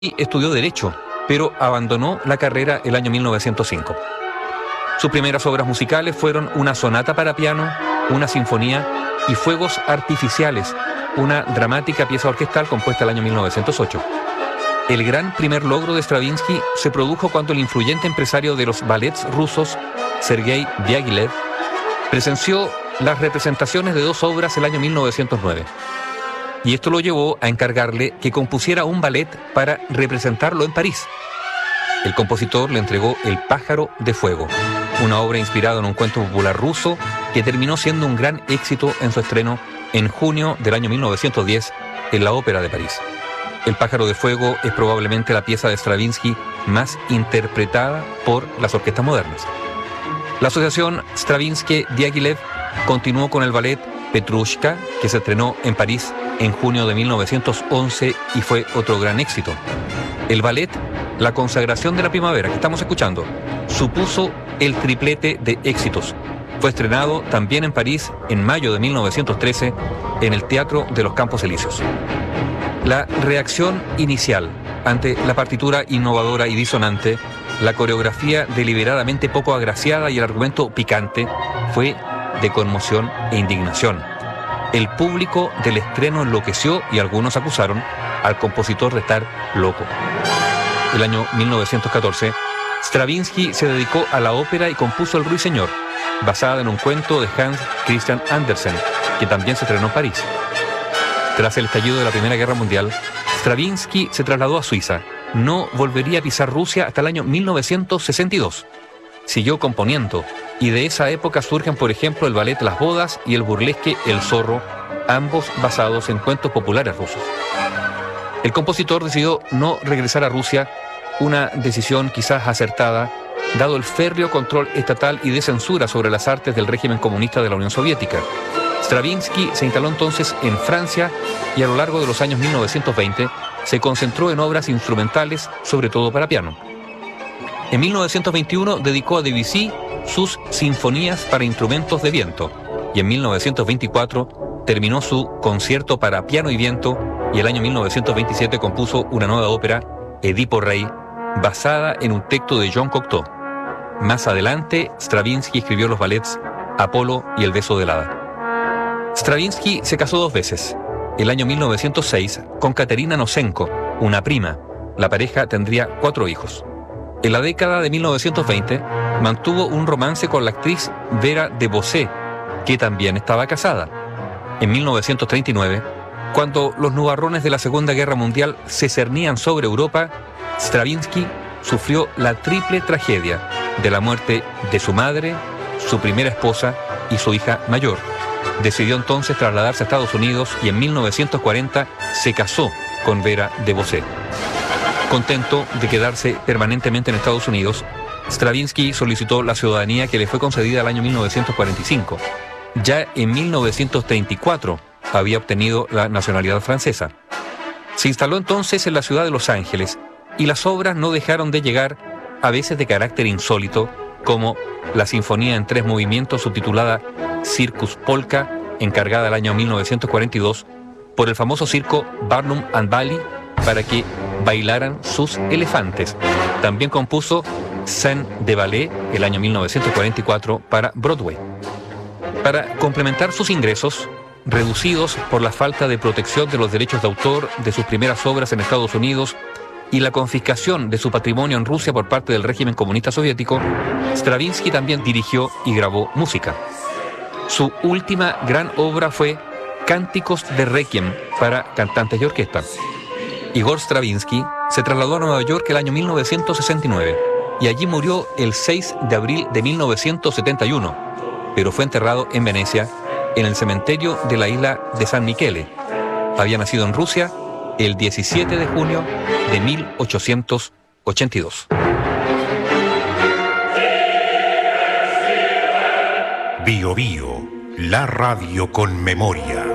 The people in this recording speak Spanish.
estudió Derecho, pero abandonó la carrera el año 1905. Sus primeras obras musicales fueron una sonata para piano, una sinfonía y Fuegos Artificiales, una dramática pieza orquestal compuesta el año 1908. El gran primer logro de Stravinsky se produjo cuando el influyente empresario de los ballets rusos, Sergei Diaghilev, presenció las representaciones de dos obras el año 1909. Y esto lo llevó a encargarle que compusiera un ballet para representarlo en París. El compositor le entregó El pájaro de fuego, una obra inspirada en un cuento popular ruso que terminó siendo un gran éxito en su estreno en junio del año 1910 en la Ópera de París. El pájaro de fuego es probablemente la pieza de Stravinsky más interpretada por las orquestas modernas. La asociación Stravinsky-Diaghilev continuó con el ballet Petrushka, que se estrenó en París en junio de 1911 y fue otro gran éxito. El ballet La consagración de la primavera, que estamos escuchando, supuso el triplete de éxitos. Fue estrenado también en París en mayo de 1913 en el Teatro de los Campos Elíseos. La reacción inicial ante la partitura innovadora y disonante, la coreografía deliberadamente poco agraciada y el argumento picante fue de conmoción e indignación. El público del estreno enloqueció y algunos acusaron al compositor de estar loco. El año 1914, Stravinsky se dedicó a la ópera y compuso El Ruiseñor, basada en un cuento de Hans Christian Andersen, que también se estrenó en París. Tras el estallido de la Primera Guerra Mundial, Stravinsky se trasladó a Suiza. No volvería a pisar Rusia hasta el año 1962. Siguió componiendo, y de esa época surgen, por ejemplo, el ballet Las Bodas y el burlesque El Zorro, ambos basados en cuentos populares rusos. El compositor decidió no regresar a Rusia, una decisión quizás acertada, dado el férreo control estatal y de censura sobre las artes del régimen comunista de la Unión Soviética. Stravinsky se instaló entonces en Francia y a lo largo de los años 1920 se concentró en obras instrumentales, sobre todo para piano. En 1921 dedicó a Debussy sus sinfonías para instrumentos de viento y en 1924 terminó su concierto para piano y viento y el año 1927 compuso una nueva ópera, Edipo Rey, basada en un texto de Jean Cocteau. Más adelante, Stravinsky escribió los ballets Apolo y El beso del hada. Stravinsky se casó dos veces. El año 1906 con Katerina Nosenko, una prima. La pareja tendría 4 hijos. En la década de 1920 mantuvo un romance con la actriz Vera de Bosé, que también estaba casada. En 1939, cuando los nubarrones de la Segunda Guerra Mundial se cernían sobre Europa, Stravinsky sufrió la triple tragedia de la muerte de su madre, su primera esposa y su hija mayor. Decidió entonces trasladarse a Estados Unidos y en 1940 se casó con Vera de Bosé. Contento de quedarse permanentemente en Estados Unidos, Stravinsky solicitó la ciudadanía que le fue concedida el año 1945. Ya en 1934 había obtenido la nacionalidad francesa. Se instaló entonces en la ciudad de Los Ángeles y las obras no dejaron de llegar, a veces de carácter insólito, como la Sinfonía en 3 movimientos subtitulada Circus Polka, encargada el año 1942 por el famoso circo Barnum and Bailey para que bailaran sus elefantes. También compuso Scène de Ballet el año 1944 para Broadway. Para complementar sus ingresos, reducidos por la falta de protección de los derechos de autor de sus primeras obras en Estados Unidos y la confiscación de su patrimonio en Rusia por parte del régimen comunista soviético, Stravinsky también dirigió y grabó música. Su última gran obra fue Cánticos de Requiem para cantantes y orquesta. Igor Stravinsky se trasladó a Nueva York el año 1969 y allí murió el 6 de abril de 1971, pero fue enterrado en Venecia, en el cementerio de la isla de San Michele. Había nacido en Rusia el 17 de junio de 1882. Bio Bio, la radio con memoria.